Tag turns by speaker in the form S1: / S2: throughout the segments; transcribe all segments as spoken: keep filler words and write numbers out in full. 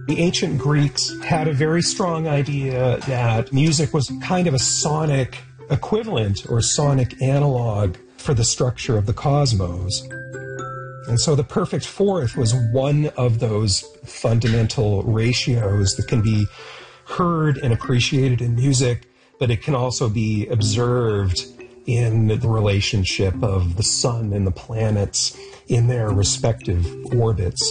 S1: The ancient Greeks had a very strong idea that music was kind of a sonic equivalent or sonic analog for the structure of the cosmos. And so the perfect fourth was one of those fundamental ratios that can be heard and appreciated in music, but it can also be observed in the relationship of the sun and the planets in their respective orbits.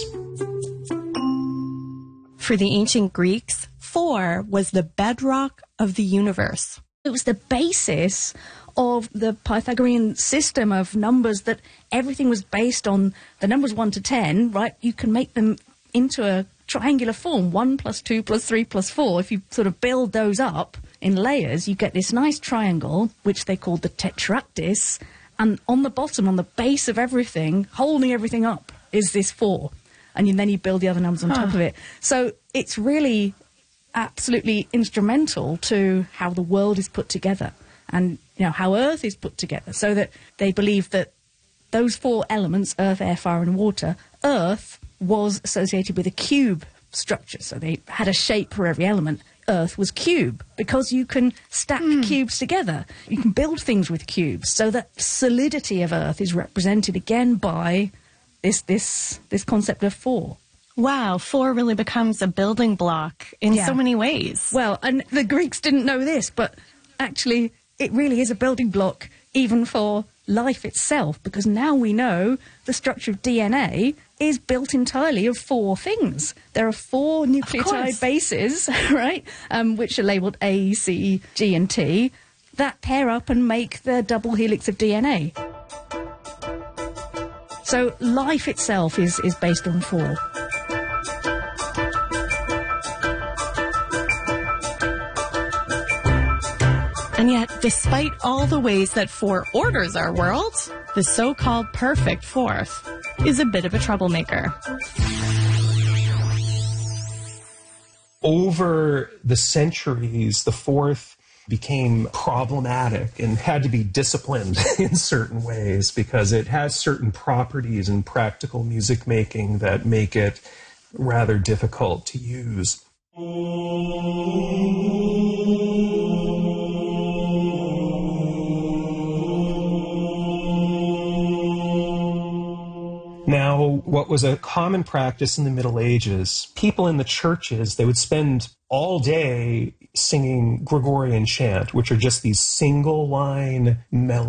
S2: For the ancient Greeks, four was the bedrock of the universe.
S3: It was the basis of the Pythagorean system of numbers, that everything was based on the numbers one to ten, right? You can make them into a triangular form, one plus two plus three plus four. If you sort of build those up in layers, you get this nice triangle, which they called the tetractys, and on the bottom, on the base of everything, holding everything up, is this four. And then you build the other numbers on huh. top of it. So it's really absolutely instrumental to how the world is put together, and you know how Earth is put together, so that they believe that those four elements, earth, air, fire and water, Earth was associated with a cube structure. So they had a shape for every element. Earth was cube, because you can stack mm. cubes together. You can build things with cubes. So that solidity of Earth is represented again by this this this concept of four.
S2: Wow, four really becomes a building block in yeah. so many ways.
S3: Well, and the Greeks didn't know this, but actually it really is a building block even for life itself, because now we know the structure of D N A is built entirely of four things. There are four nucleotide bases, right, um, which are labelled A, C, G and T, that pair up and make the double helix of D N A. So life itself is, is based on four.
S2: And yet, despite all the ways that four orders our world, the so-called perfect fourth is a bit of a troublemaker.
S1: Over the centuries, the fourth became problematic and had to be disciplined in certain ways, because it has certain properties in practical music making that make it rather difficult to use. Now, what was a common practice in the Middle Ages, people in the churches, they would spend all day singing Gregorian chant, which are just these single-line melodies.